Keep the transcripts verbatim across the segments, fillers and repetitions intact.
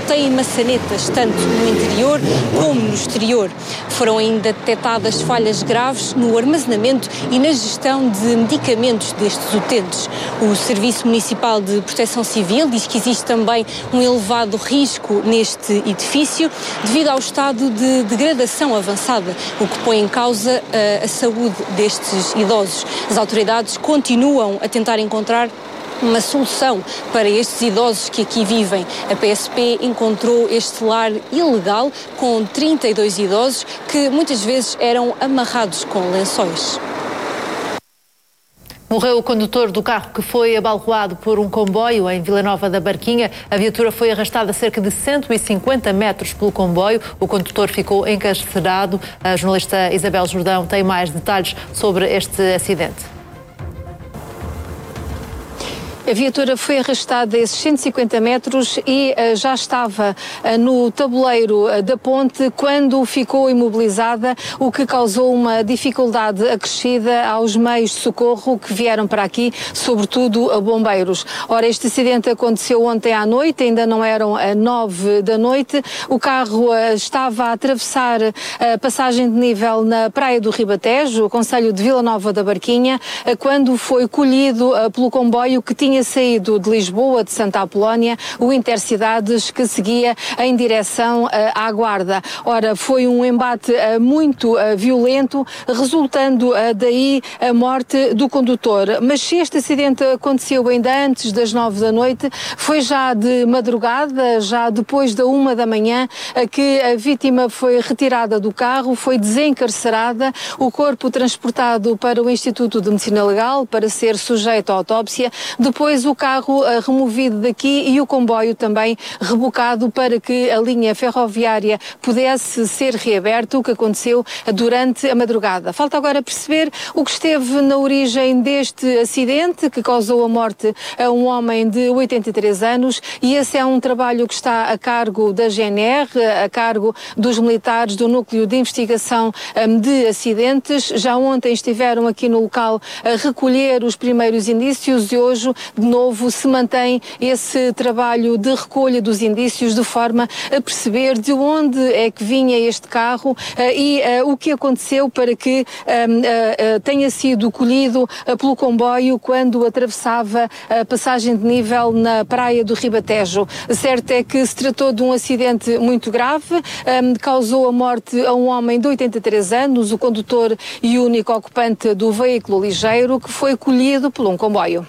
têm maçanetas tanto no interior como no exterior. Foram ainda detectadas falhas graves no armazenamento e na gestão de medicamentos destes utentes. O Serviço Municipal de Proteção Civil diz que existe também um elevado risco neste edifício devido ao estado de degradação avançada, o que põe em causa a, a saúde destes idosos. As autoridades continuam a tentar encontrar uma solução para estes idosos que aqui vivem. A P S P encontrou este lar ilegal com trinta e dois idosos que muitas vezes eram amarrados com lençóis. Morreu o condutor do carro que foi abalroado por um comboio em Vila Nova da Barquinha. A viatura foi arrastada cerca de cento e cinquenta metros pelo comboio. O condutor ficou encarcerado. A jornalista Isabel Jordão tem mais detalhes sobre este acidente. A viatura foi arrastada esses cento e cinquenta metros e uh, já estava uh, no tabuleiro uh, da ponte quando ficou imobilizada, o que causou uma dificuldade acrescida aos meios de socorro que vieram para aqui, sobretudo a bombeiros. Ora, este acidente aconteceu ontem à noite, ainda não eram uh, nove da noite. O carro uh, estava a atravessar a passagem de nível na Praia do Ribatejo, o concelho de Vila Nova da Barquinha, uh, quando foi colhido uh, pelo comboio que tinha saído de Lisboa, de Santa Apolónia, o Intercidades, que seguia em direção uh, à Guarda. Ora, foi um embate uh, muito uh, violento, resultando uh, daí a morte do condutor. Mas se este acidente aconteceu ainda antes das nove da noite, foi já de madrugada, já depois da uma da manhã, uh, que a vítima foi retirada do carro, foi desencarcerada, o corpo transportado para o Instituto de Medicina Legal para ser sujeito à autópsia, depois o carro uh, removido daqui e o comboio também rebocado para que a linha ferroviária pudesse ser reaberta, o que aconteceu uh, durante a madrugada. Falta agora perceber o que esteve na origem deste acidente que causou a morte a um homem de oitenta e três anos, e esse é um trabalho que está a cargo da G N R, a cargo dos militares do Núcleo de Investigação um, de Acidentes. Já ontem estiveram aqui no local a recolher os primeiros indícios e hoje de novo se mantém esse trabalho de recolha dos indícios de forma a perceber de onde é que vinha este carro uh, e uh, o que aconteceu para que um, uh, uh, tenha sido colhido uh, pelo comboio quando atravessava a passagem de nível na Praia do Ribatejo. Certo é que se tratou de um acidente muito grave, um, causou a morte a um homem de oitenta e três anos, o condutor e único ocupante do veículo ligeiro, que foi colhido por um comboio.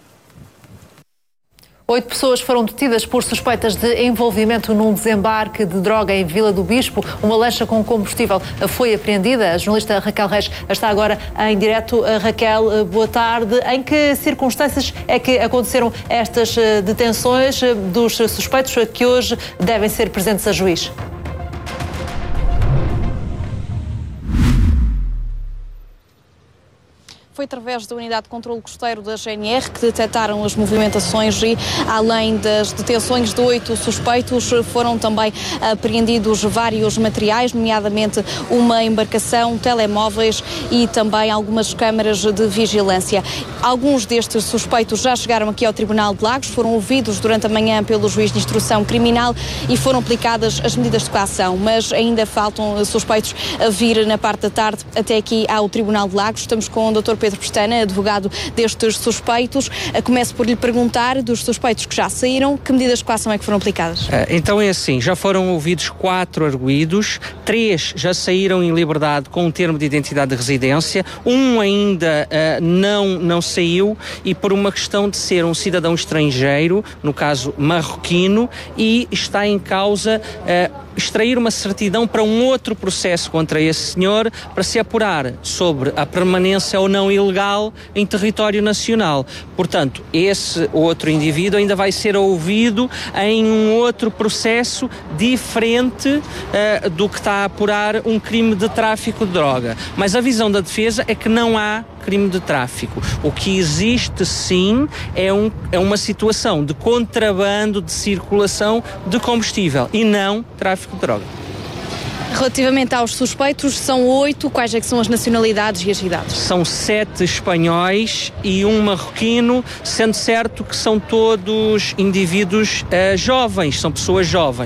Oito pessoas foram detidas por suspeitas de envolvimento num desembarque de droga em Vila do Bispo. Uma lancha com combustível foi apreendida. A jornalista Raquel Reis está agora em direto. Raquel, boa tarde. Em que circunstâncias é que aconteceram estas detenções dos suspeitos que hoje devem ser presentes a juiz? Foi através da Unidade de Controlo Costeiro da G N R que detectaram as movimentações e, além das detenções de oito suspeitos, foram também apreendidos vários materiais, nomeadamente uma embarcação, telemóveis e também algumas câmaras de vigilância. Alguns destes suspeitos já chegaram aqui ao Tribunal de Lagos, foram ouvidos durante a manhã pelo juiz de instrução criminal e foram aplicadas as medidas de coação, mas ainda faltam suspeitos a vir na parte da tarde até aqui ao Tribunal de Lagos. Estamos com o doutor Pedro Pestana, advogado destes suspeitos. Começo por lhe perguntar, dos suspeitos que já saíram, que medidas de coação é que foram aplicadas? Então é assim, já foram ouvidos quatro arguidos, três já saíram em liberdade com um termo de identidade de residência, um ainda uh, não, não saiu e por uma questão de ser um cidadão estrangeiro, no caso marroquino, e está em causa uh, extrair uma certidão para um outro processo contra esse senhor para se apurar sobre a permanência ou não ilegal em território nacional. Portanto, esse outro indivíduo ainda vai ser ouvido em um outro processo diferente uh, do que está a apurar um crime de tráfico de droga. Mas a visão da defesa é que não há crime de tráfico. O que existe, sim, é, um, é uma situação de contrabando de circulação de combustível e não tráfico de droga. Relativamente aos suspeitos, são oito. Quais é que são as nacionalidades e as idades? São sete espanhóis e um marroquino, sendo certo que são todos indivíduos uh, jovens, são pessoas jovens.